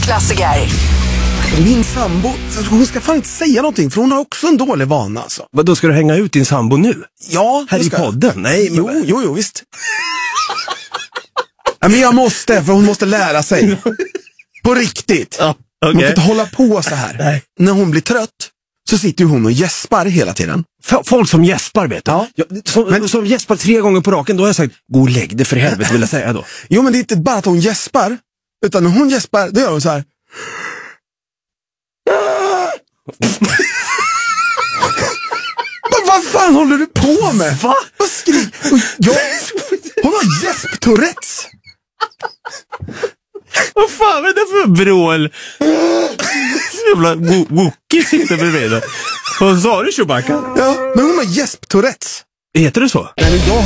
klassiker. Min sambo, hon ska fan inte säga någonting för hon har också en dålig vana alltså. Vad då ska du hänga ut din sambo nu? Ja, här i podden? Nej, men... Jo, visst. Ja, men jag måste, för hon måste lära sig. På riktigt. Ja, okay. Man kan inte hålla på så här. Nej. När hon blir trött så sitter ju hon och gäspar hela tiden. Folk som gäspar, vet du. Ja. Som gäspar 3 gånger på raken, då har jag sagt, gå och lägg det för helvete, vill jag säga då. Jo, men det är inte bara att hon gäspar, utan när hon gäspar, då gör hon så här. Vad fan håller du på med? Va? Vad skriker? Hon har gäsp-tourettes. Vad fan är det för vrål? Jävla Wookie sitter bredvid. Vad sa du, Chewbacca? Ja, men hon har gäsp-tourettes. Heter det så? Nej, jag